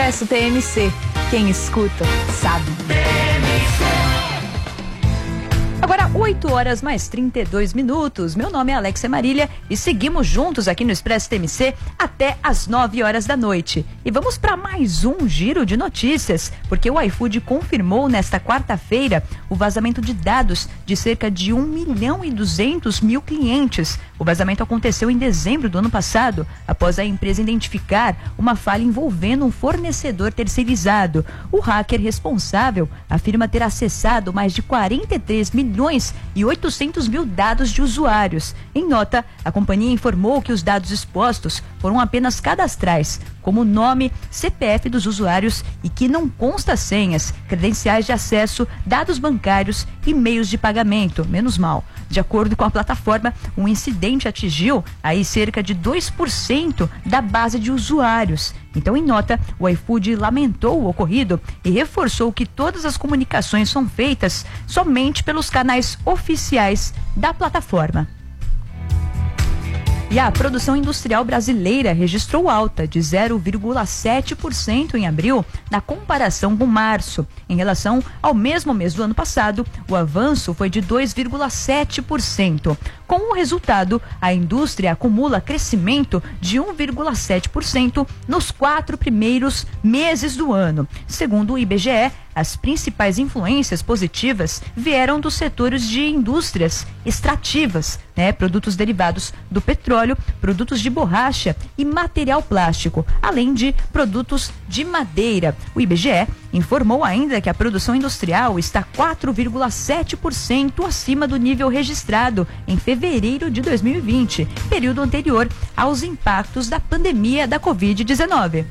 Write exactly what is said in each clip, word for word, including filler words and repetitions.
Expresso T M C. Quem escuta, sabe. Agora, oito horas mais trinta e dois minutos. Meu nome é Alexia Marília e seguimos juntos aqui no Expresso T M C até as nove horas da noite. E vamos para mais um giro de notícias, porque o iFood confirmou nesta quarta-feira o vazamento de dados de cerca de um milhão e duzentos mil clientes. O vazamento aconteceu em dezembro do ano passado, após a empresa identificar uma falha envolvendo um fornecedor terceirizado. O hacker responsável afirma ter acessado mais de quarenta e três milhões e oitocentos mil dados de usuários. Em nota, a companhia informou que os dados expostos foram apenas cadastrais, como nome, C P F dos usuários e que não consta senhas, credenciais de acesso, dados bancários e meios de pagamento, menos mal. De acordo com a plataforma, um incidente atingiu aí cerca de dois por cento da base de usuários. Então, em nota, o iFood lamentou o ocorrido e reforçou que todas as comunicações são feitas somente pelos canais oficiais da plataforma. E a produção industrial brasileira registrou alta de zero vírgula sete por cento em abril, na comparação com março. Em relação ao mesmo mês do ano passado, o avanço foi de dois vírgula sete por cento. Com o resultado, a indústria acumula crescimento de um vírgula sete por cento nos quatro primeiros meses do ano. Segundo o I B G E, as principais influências positivas vieram dos setores de indústrias extrativas, né, produtos derivados do petróleo, produtos de borracha e material plástico, além de produtos de madeira. O I B G E informou ainda que a produção industrial está quatro vírgula sete por cento acima do nível registrado em fevereiro de dois mil e vinte, período anterior aos impactos da pandemia da covid dezenove.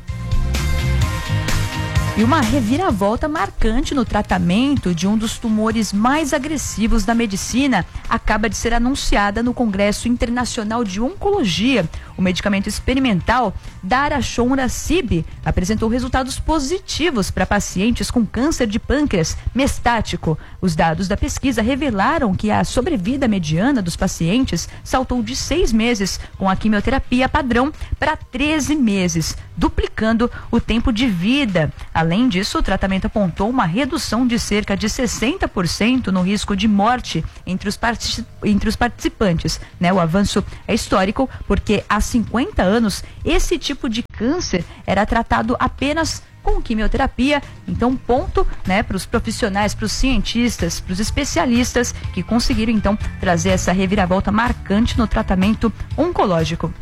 E uma reviravolta marcante no tratamento de um dos tumores mais agressivos da medicina acaba de ser anunciada no Congresso Internacional de Oncologia. O medicamento experimental Daraxonrasib apresentou resultados positivos para pacientes com câncer de pâncreas mestático. Os dados da pesquisa revelaram que a sobrevida mediana dos pacientes saltou de seis meses com a quimioterapia padrão para treze meses, duplicando o tempo de vida. Além disso, o tratamento apontou uma redução de cerca de sessenta por cento no risco de morte entre os, partic- entre os participantes. Né? O avanço é histórico porque há cinquenta anos esse tipo de câncer era tratado apenas com quimioterapia. Então, ponto, né, para os profissionais, para os cientistas, para os especialistas que conseguiram então trazer essa reviravolta marcante no tratamento oncológico.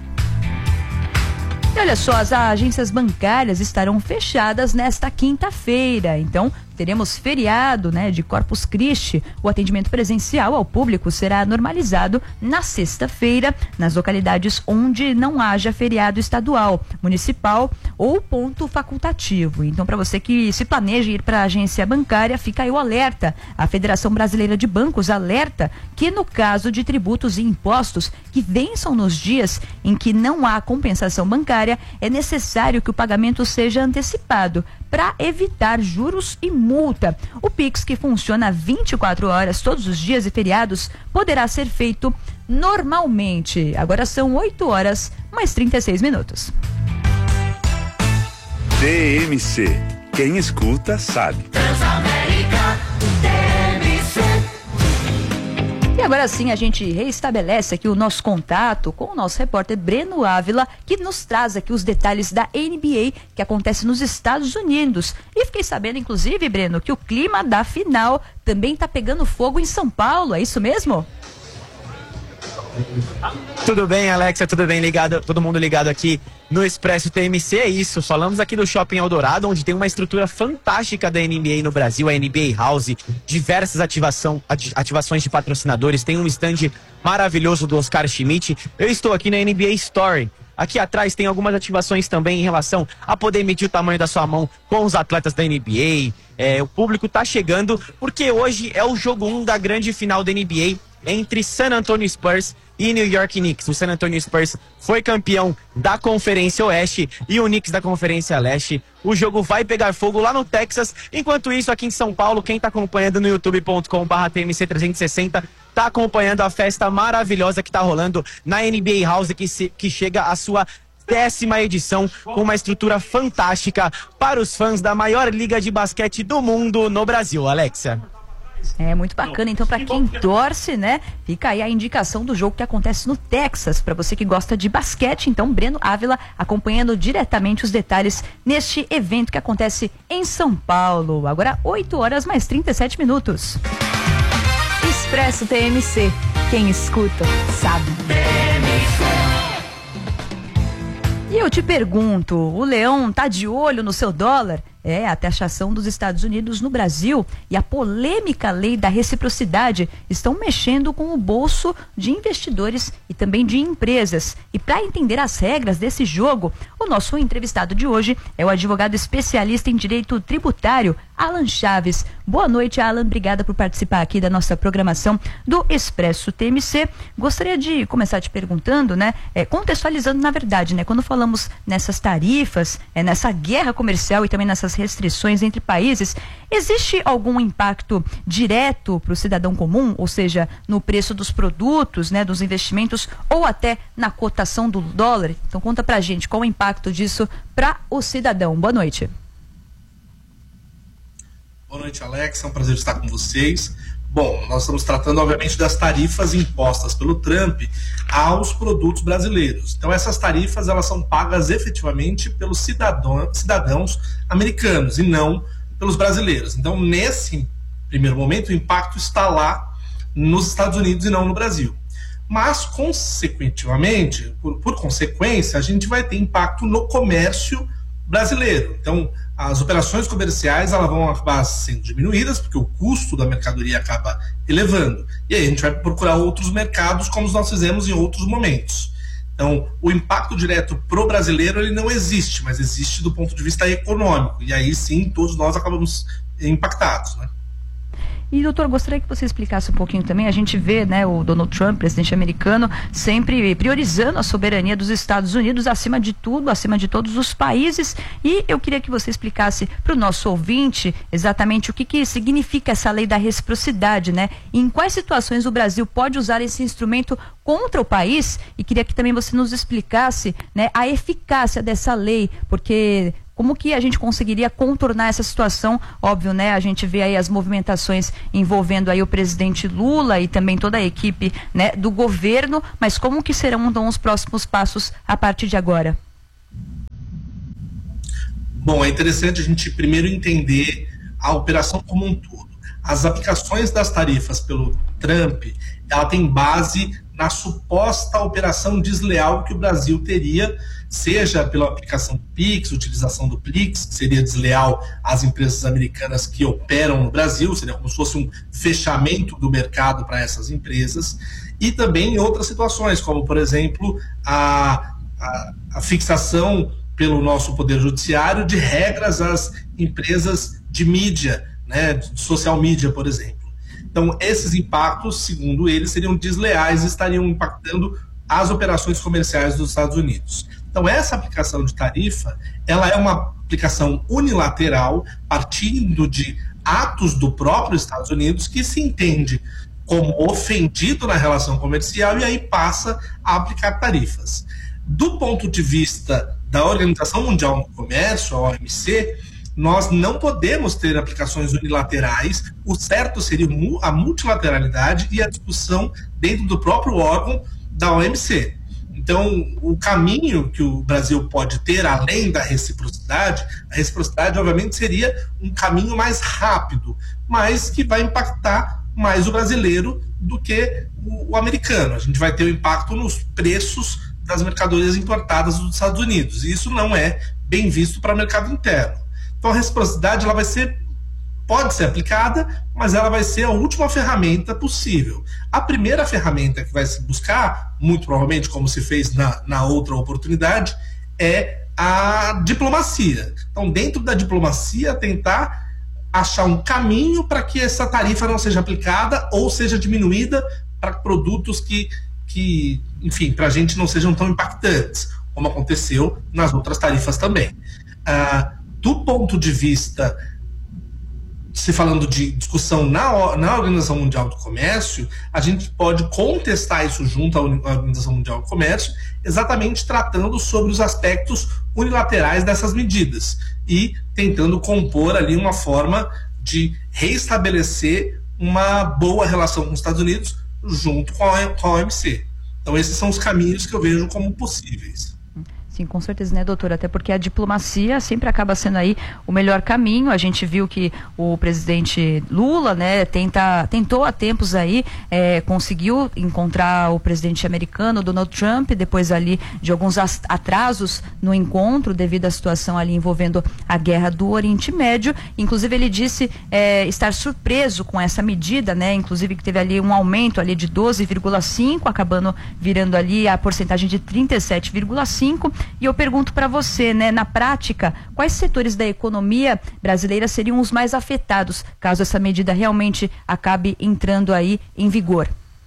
E olha só, as agências bancárias estarão fechadas nesta quinta-feira, então teremos feriado, né, de Corpus Christi. O atendimento presencial ao público será normalizado na sexta-feira, nas localidades onde não haja feriado estadual, municipal ou ponto facultativo. Então, para você que se planeja ir para a agência bancária, fica aí o alerta. A Federação Brasileira de Bancos alerta que no caso de tributos e impostos que vençam nos dias em que não há compensação bancária, é necessário que o pagamento seja antecipado para evitar juros e multa. O Pix, que funciona vinte e quatro horas todos os dias e feriados, poderá ser feito normalmente. Agora são oito horas mais trinta e seis minutos. T M C. Quem escuta sabe. Transamérica, T M C. E agora sim a gente reestabelece aqui o nosso contato com o nosso repórter Breno Ávila, que nos traz aqui os detalhes da N B A que acontece nos Estados Unidos. E fiquei sabendo, inclusive, Breno, que o clima da final também está pegando fogo em São Paulo, é isso mesmo? Tudo bem, Alexia, tudo bem, ligado, todo mundo ligado aqui no Expresso T M C, é isso, falamos aqui do Shopping Eldorado, onde tem uma estrutura fantástica da N B A no Brasil, a N B A House, diversas ativação, ativações de patrocinadores, tem um stand maravilhoso do Oscar Schmidt. Eu estou aqui na N B A Story. Aqui atrás tem algumas ativações também em relação a poder medir o tamanho da sua mão com os atletas da N B A. É, o público tá chegando porque hoje é o jogo um da grande final da N B A entre San Antonio Spurs e New York Knicks. O San Antonio Spurs foi campeão da Conferência Oeste e o Knicks da Conferência Leste. O jogo vai pegar fogo lá no Texas. Enquanto isso, aqui em São Paulo, quem tá acompanhando no youtube ponto com barra T M C trezentos e sessenta tá acompanhando a festa maravilhosa que tá rolando na N B A House, que, se, que chega à sua décima edição, com uma estrutura fantástica para os fãs da maior liga de basquete do mundo no Brasil. Alexia. É muito bacana, então, para quem torce, né? Fica aí a indicação do jogo que acontece no Texas, para você que gosta de basquete. Então, Breno Ávila acompanhando diretamente os detalhes neste evento que acontece em São Paulo. Agora, oito horas mais trinta e sete minutos. Expresso T M C. Quem escuta, sabe. E eu te pergunto, o Leão tá de olho no seu dólar? É, a taxação dos Estados Unidos no Brasil e a polêmica lei da reciprocidade estão mexendo com o bolso de investidores e também de empresas. E para entender as regras desse jogo, o nosso entrevistado de hoje é o advogado especialista em direito tributário, Alan Chaves. Boa noite, Alan. Obrigada por participar aqui da nossa programação do Expresso T M C. Gostaria de começar te perguntando, né, é, contextualizando na verdade, né, quando falamos nessas tarifas, é, nessa guerra comercial e também nessas restrições entre países, existe algum impacto direto para o cidadão comum, ou seja, no preço dos produtos, né, dos investimentos ou até na cotação do dólar? Então conta pra gente qual o impacto disso para o cidadão. Boa noite. Boa noite, Alex. É um prazer estar com vocês. Bom, nós estamos tratando, obviamente, das tarifas impostas pelo Trump aos produtos brasileiros. Então, essas tarifas, elas são pagas efetivamente pelos cidadão, cidadãos americanos e não pelos brasileiros. Então, nesse primeiro momento, o impacto está lá nos Estados Unidos e não no Brasil. Mas, consequentemente, por, por consequência, a gente vai ter impacto no comércio brasileiro. Então, as operações comerciais, elas vão acabar sendo diminuídas, porque o custo da mercadoria acaba elevando. E aí a gente vai procurar outros mercados, como nós fizemos em outros momentos. Então, o impacto direto pro brasileiro, ele não existe, mas existe do ponto de vista econômico. E aí sim, todos nós acabamos impactados, né? E, doutor, gostaria que você explicasse um pouquinho também. A gente vê, né, o Donald Trump, presidente americano, sempre priorizando a soberania dos Estados Unidos acima de tudo, acima de todos os países. E eu queria que você explicasse para o nosso ouvinte exatamente o que, que significa essa lei da reciprocidade, né? E em quais situações o Brasil pode usar esse instrumento contra o país. E queria que também você nos explicasse, né, a eficácia dessa lei, porque como que a gente conseguiria contornar essa situação? Óbvio, né? A gente vê aí as movimentações envolvendo aí o presidente Lula e também toda a equipe, né, do governo, mas como que serão então os próximos passos a partir de agora? Bom, é interessante a gente primeiro entender a operação como um todo. As aplicações das tarifas pelo Trump, ela tem base na suposta operação desleal que o Brasil teria, seja pela aplicação do Pix, utilização do Pix, que seria desleal às empresas americanas que operam no Brasil, seria como se fosse um fechamento do mercado para essas empresas, e também em outras situações, como, por exemplo, a, a, a fixação pelo nosso Poder Judiciário de regras às empresas de mídia, né, de social media, por exemplo. Então, esses impactos, segundo eles, seriam desleais e estariam impactando as operações comerciais dos Estados Unidos. Então, essa aplicação de tarifa, ela é uma aplicação unilateral, partindo de atos do próprio Estados Unidos, que se entende como ofendido na relação comercial e aí passa a aplicar tarifas. Do ponto de vista da Organização Mundial do Comércio, a O M C, nós não podemos ter aplicações unilaterais. O certo seria a multilateralidade e a discussão dentro do próprio órgão da O M C. Então, o caminho que o Brasil pode ter, além da reciprocidade, a reciprocidade, obviamente, seria um caminho mais rápido, mas que vai impactar mais o brasileiro do que o, o americano. A gente vai ter o impacto nos preços das mercadorias importadas dos Estados Unidos, e isso não é bem visto para o mercado interno. Então, a reciprocidade, ela vai ser, pode ser aplicada, mas ela vai ser a última ferramenta possível. A primeira ferramenta que vai se buscar, muito provavelmente, como se fez na, na outra oportunidade, é a diplomacia. Então, dentro da diplomacia, tentar achar um caminho para que essa tarifa não seja aplicada ou seja diminuída para produtos que, que enfim, para a gente não sejam tão impactantes, como aconteceu nas outras tarifas também. Ah, do ponto de vista se falando de discussão na, na Organização Mundial do Comércio, a gente pode contestar isso junto à Organização Mundial do Comércio, exatamente tratando sobre os aspectos unilaterais dessas medidas e tentando compor ali uma forma de reestabelecer uma boa relação com os Estados Unidos junto com a, com a O M C. Então esses são os caminhos que eu vejo como possíveis. Sim, com certeza, né, doutora? Até porque a diplomacia sempre acaba sendo aí o melhor caminho. A gente viu que o presidente Lula, né, tenta, tentou há tempos aí, é, conseguiu encontrar o presidente americano, Donald Trump, depois ali de alguns atrasos no encontro devido à situação ali envolvendo a guerra do Oriente Médio. Inclusive ele disse é, estar surpreso com essa medida, né? Inclusive que teve ali um aumento ali de doze vírgula cinco, acabando virando ali a porcentagem de trinta e sete vírgula cinco. E eu pergunto para você, né, na prática, quais setores da economia brasileira seriam os mais afetados caso essa medida realmente acabe entrando aí em vigor?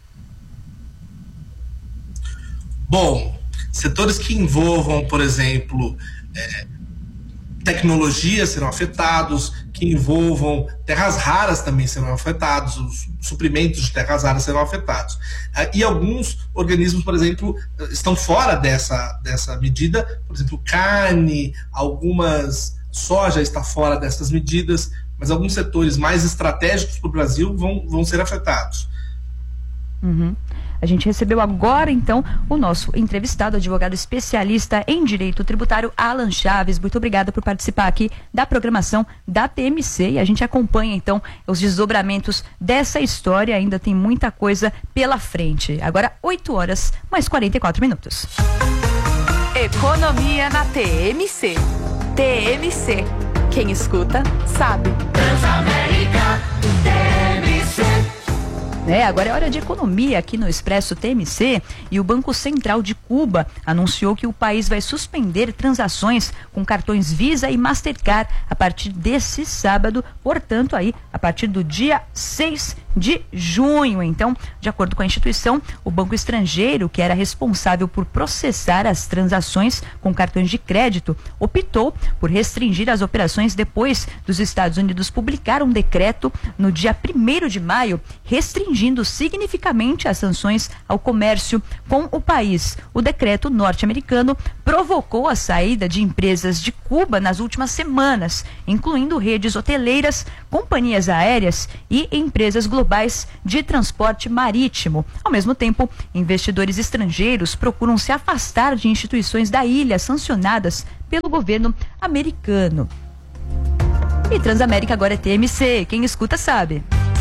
Bom, setores que envolvam, por exemplo, é, tecnologia serão afetados, que envolvam terras raras também serão afetados, os suprimentos de terras raras serão afetados. E alguns organismos, por exemplo, estão fora dessa, dessa medida, por exemplo, carne, algumas soja está fora dessas medidas, mas alguns setores mais estratégicos para o Brasil vão, vão ser afetados. Uhum. A gente recebeu agora, então, o nosso entrevistado, advogado especialista em direito tributário, Alan Chaves. Muito obrigada por participar aqui da programação da T M C. E a gente acompanha, então, os desdobramentos dessa história. Ainda tem muita coisa pela frente. Agora, oito horas, mais quarenta e quatro minutos. Economia na T M C. T M C. Quem escuta, sabe. Transamérica T M C. É, agora é hora de economia aqui no Expresso T M C e o Banco Central de Cuba anunciou que o país vai suspender transações com cartões Visa e Mastercard a partir desse sábado, portanto aí a partir do dia seis de junho. Então, de acordo com a instituição, o banco estrangeiro, que era responsável por processar as transações com cartões de crédito, optou por restringir as operações depois dos Estados Unidos publicar um decreto no dia primeiro de maio, restringindo significativamente as sanções ao comércio com o país. O decreto norte-americano provocou a saída de empresas de Cuba nas últimas semanas, incluindo redes hoteleiras, companhias aéreas e empresas globais de transporte marítimo. Ao mesmo tempo, investidores estrangeiros procuram se afastar de instituições da ilha sancionadas pelo governo americano. E Transamérica agora é T M C, quem escuta sabe.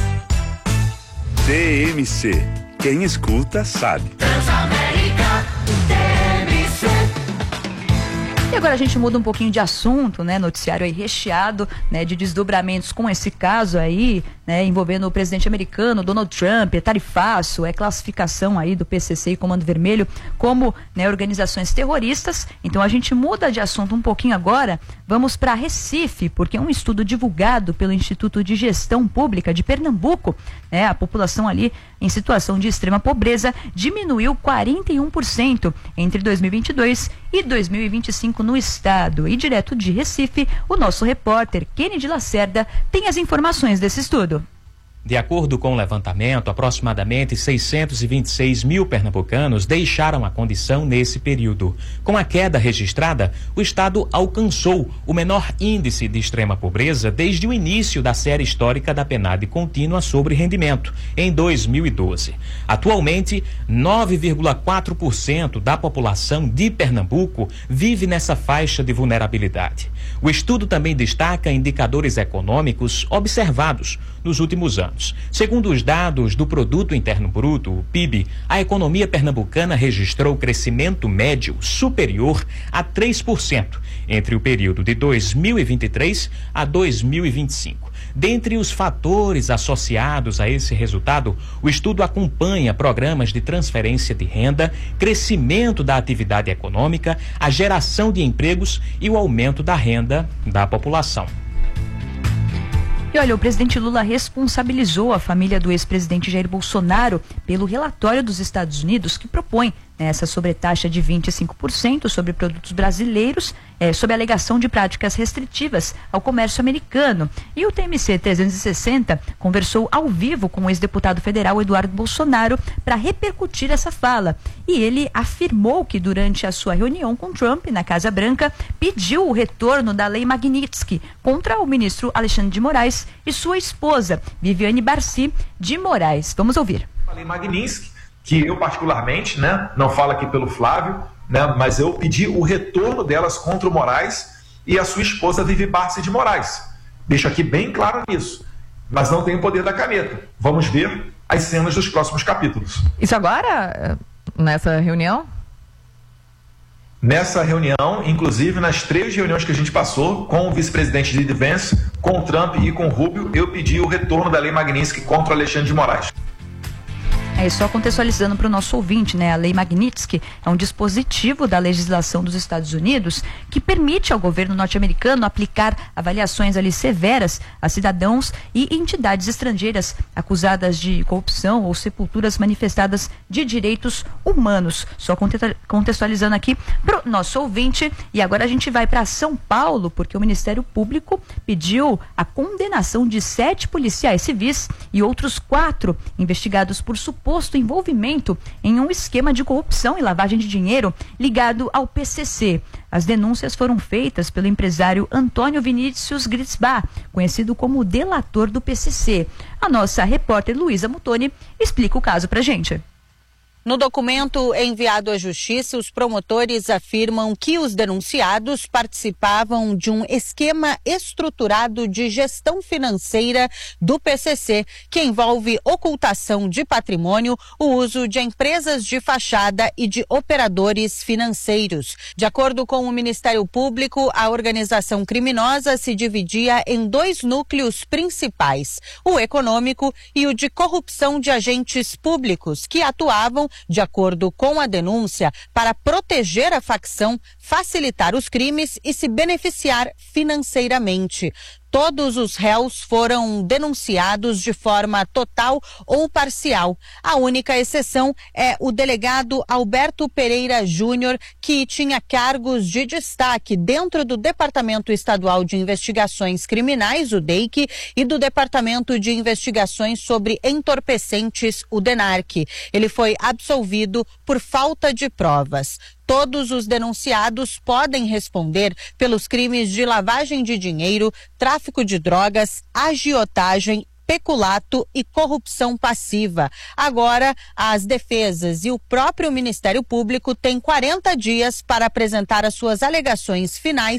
T M C. Quem escuta sabe. Transamérica T M C. E agora a gente muda um pouquinho de assunto, né? Noticiário aí recheado, né? De desdobramentos com esse caso aí, né? Envolvendo o presidente americano, Donald Trump, é tarifaço, é classificação aí do P C C e Comando Vermelho como, né, organizações terroristas. Então a gente muda de assunto um pouquinho agora, vamos para Recife, porque um estudo divulgado pelo Instituto de Gestão Pública de Pernambuco, né? A população ali em situação de extrema pobreza diminuiu quarenta e um por cento entre dois mil e vinte e dois e dois mil e vinte e cinco no estado. E direto de Recife, o nosso repórter Kennedy Lacerda tem as informações desse estudo. De acordo com o levantamento, aproximadamente seiscentos e vinte e seis mil pernambucanos deixaram a condição nesse período. Com a queda registrada, o estado alcançou o menor índice de extrema pobreza desde o início da série histórica da PNAD contínua sobre rendimento, em dois mil e doze. Atualmente, nove vírgula quatro por cento da população de Pernambuco vive nessa faixa de vulnerabilidade. O estudo também destaca indicadores econômicos observados nos últimos anos. Segundo os dados do Produto Interno Bruto, o P I B, a economia pernambucana registrou crescimento médio superior a três por cento entre o período de dois mil e vinte e três a dois mil e vinte e cinco. Dentre os fatores associados a esse resultado, o estudo acompanha programas de transferência de renda, crescimento da atividade econômica, a geração de empregos e o aumento da renda da população. E olha, o presidente Lula responsabilizou a família do ex-presidente Jair Bolsonaro pelo relatório dos Estados Unidos que propõe essa sobretaxa de vinte e cinco por cento sobre produtos brasileiros, é, sob a alegação de práticas restritivas ao comércio americano. E o T M C trezentos e sessenta conversou ao vivo com o ex-deputado federal Eduardo Bolsonaro para repercutir essa fala. E ele afirmou que durante a sua reunião com Trump na Casa Branca, pediu o retorno da Lei Magnitsky contra o ministro Alexandre de Moraes e sua esposa, Viviane Barci de Moraes. Vamos ouvir. A Lei Magnitsky, que eu particularmente, né, não falo aqui pelo Flávio, né, mas eu pedi o retorno delas contra o Moraes e a sua esposa Vivi Barci de Moraes. Deixo aqui bem claro nisso, mas não tenho o poder da caneta. Vamos ver as cenas dos próximos capítulos. Isso agora, nessa reunião? Nessa reunião, inclusive nas três reuniões que a gente passou com o vice-presidente J D Vance, com o Trump e com o Rubio, eu pedi o retorno da Lei Magnitsky contra o Alexandre de Moraes. É só contextualizando para o nosso ouvinte, né? A Lei Magnitsky é um dispositivo da legislação dos Estados Unidos que permite ao governo norte-americano aplicar avaliações ali severas a cidadãos e entidades estrangeiras acusadas de corrupção ou sepulturas manifestadas de direitos humanos. Só contextualizando aqui para o nosso ouvinte. E agora a gente vai para São Paulo, porque o Ministério Público pediu a condenação de sete policiais civis e outros quatro investigados por suposto posto envolvimento em um esquema de corrupção e lavagem de dinheiro ligado ao P C C. As denúncias foram feitas pelo empresário Antônio Vinícius Gritzbach, conhecido como o delator do P C C. A nossa repórter Luísa Mutoni explica o caso pra gente. No documento enviado à Justiça, os promotores afirmam que os denunciados participavam de um esquema estruturado de gestão financeira do P C C, que envolve ocultação de patrimônio, o uso de empresas de fachada e de operadores financeiros. De acordo com o Ministério Público, a organização criminosa se dividia em dois núcleos principais, o econômico e o de corrupção de agentes públicos, que atuavam de acordo com a denúncia, para proteger a facção, facilitar os crimes e se beneficiar financeiramente. Todos os réus foram denunciados de forma total ou parcial. A única exceção é o delegado Alberto Pereira Júnior, que tinha cargos de destaque dentro do Departamento Estadual de Investigações Criminais, o D E I C, e do Departamento de Investigações sobre Entorpecentes, o DENARC. Ele foi absolvido por falta de provas. Todos os denunciados podem responder pelos crimes de lavagem de dinheiro, tráfico de drogas, agiotagem, peculato e corrupção passiva. Agora, as defesas e o próprio Ministério Público têm quarenta dias para apresentar as suas alegações finais